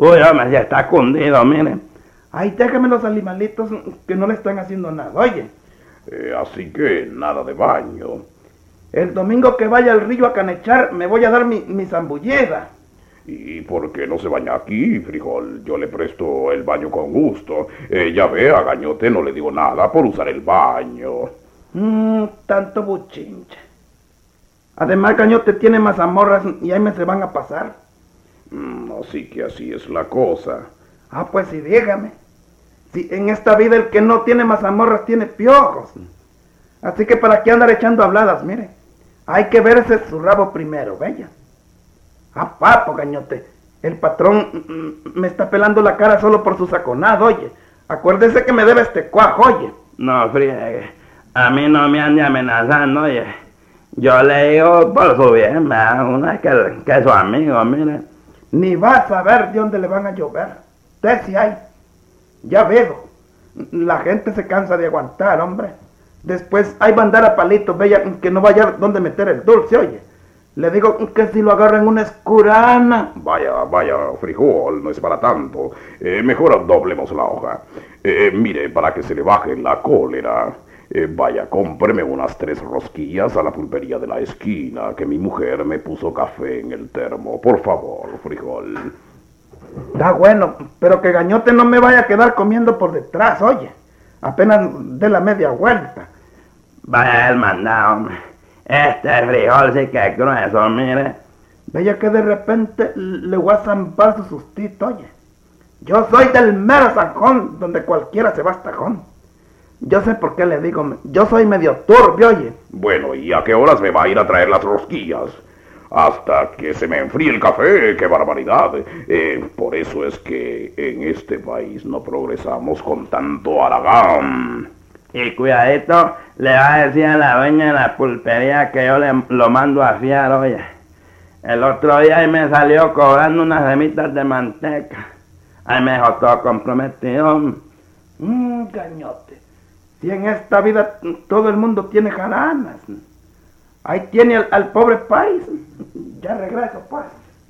Uy, hombre, ya está cundido, mire. Ay, déjame los animalitos que no le están haciendo nada, oye. Así que nada de baño. El domingo que vaya al río a canechar, me voy a dar mi zambullida. ¿Y por qué no se baña aquí, Frijol? Yo le presto el baño con gusto. Ya ve, a Gañote no le digo nada por usar el baño. Tanto buchinche. Además, Gañote tiene mazamorras y ahí me se van a pasar. Así que así es la cosa. Ah, pues sí, dígame. Si en esta vida el que no tiene mazamorras tiene piojos. Así que para qué andar echando habladas, mire. Hay que verse su rabo primero, bella. Ah, papo, Gañote. El patrón me está pelando la cara solo por su saconado, oye. Acuérdese que me debe este cuajo, oye. No friegue. A mí no me ande amenazando, oye. Yo le digo por su bien, una que es su amigo, mire. Ni va a saber de dónde le van a llover. Usted sí hay. Ya veo. La gente se cansa de aguantar, hombre. Después hay va a andar a palitos, bella, que no vaya donde meter el dulce, oye. Le digo que si lo agarra en una escurana. Vaya, Frijol, no es para tanto. Mejor doblemos la hoja. Mire, para que se le baje la cólera. Vaya, cómpreme unas 3 rosquillas a la pulpería de la esquina, que mi mujer me puso café en el termo. Por favor, Frijol. Está bueno, pero que Gañote no me vaya a quedar comiendo por detrás, oye. Apenas de la media vuelta. Vaya el mandado, hombre. Este frijol sí que es grueso, mire. Vaya que de repente le voy a zampar su sustito, oye. Yo soy del mero zanjón, donde cualquiera se va hasta tajón. Yo sé por qué le digo, yo soy medio turbio, oye. Bueno, ¿y a qué horas me va a ir a traer las rosquillas? Hasta que se me enfríe el café, ¡qué barbaridad! Por eso es que en este país no progresamos con tanto haragán. Y cuidadito, le va a decir a la dueña de la pulpería que yo lo mando a fiar, oye. El otro día ahí me salió cobrando unas semitas de manteca. Ahí me dejó todo comprometido. Gañote. Si en esta vida todo el mundo tiene jaranas. Ahí tiene al pobre país. Ya regreso, pues.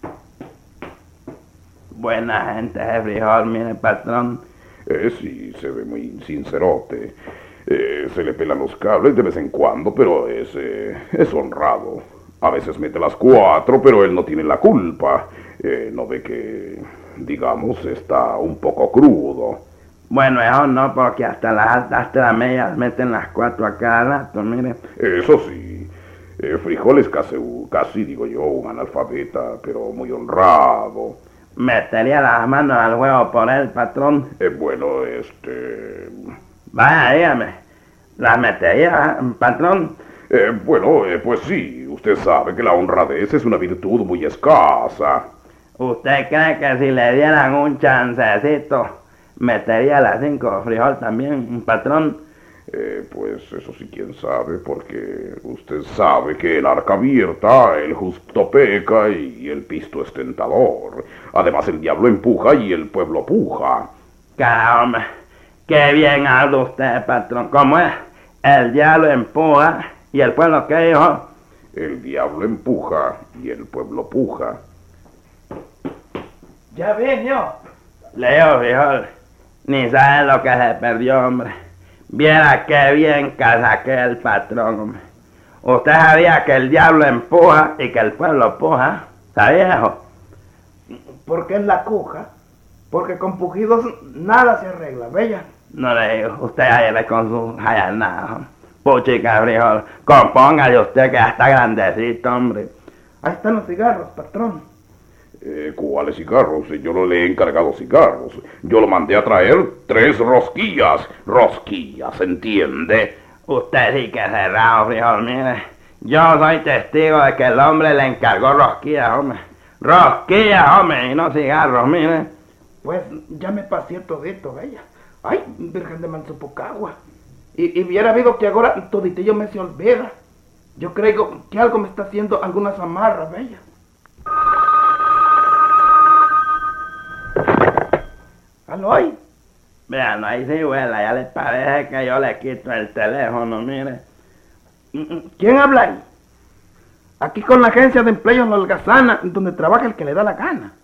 Buena gente de frijol, mire, patrón. Sí, se ve muy sincerote. Se le pelan los cables de vez en cuando, pero es honrado. A veces mete las 4, pero él no tiene la culpa. No ve que, digamos, está un poco crudo. Bueno, eso no, porque hasta las altas medias meten las 4 a cada rato, mire. Eso sí. Frijol es casi, digo yo, un analfabeta, pero muy honrado. Metería las manos al huevo por él, patrón. Bueno, Vaya, dígame. ¿Las metería, patrón? Bueno, pues sí. Usted sabe que la honradez es una virtud muy escasa. ¿Usted cree que si le dieran un chancecito, metería las 5 frijol también, patrón? Pues eso sí, quién sabe, porque usted sabe que en arca abierta el justo peca y el pisto es tentador. Además el diablo empuja y el pueblo puja. Caramba, qué bien habla usted, patrón. ¿Cómo es? El diablo empuja y el pueblo, ¿qué dijo? El diablo empuja y el pueblo puja. Ya vino. Leo, frijol, ni sabe lo que se perdió, hombre. Viera qué bien casaqué el patrón, hombre. Usted sabía que el diablo empuja y que el pueblo puja. ¿Sabía eso? ¿Por qué es la cuja? Porque con pujidos nada se arregla, bella. No le digo, usted ayer con su nada. Puchica, frijol, compóngale usted que ya está grandecito, hombre. Ahí están los cigarros, patrón. ¿Cuáles cigarros? Yo no le he encargado cigarros. Yo lo mandé a traer 3 rosquillas. Rosquillas, ¿entiende? Usted sí que es cerrado, frijol, mire. Yo soy testigo de que el hombre le encargó rosquillas, hombre. Rosquillas, hombre, y no cigarros, mire. Pues ya me pasé todito, bella. Ay, Virgen de Manzupocagua. Y hubiera habido que ahora toditillo me se olvida. Yo creo que algo me está haciendo algunas amarras, bella. ¿Aló ahí? Vean, ahí sí, abuela, ya les parece que yo le quito el teléfono, mire. ¿Quién habla ahí? Aquí con la agencia de empleo en Holgazana, donde trabaja el que le da la gana.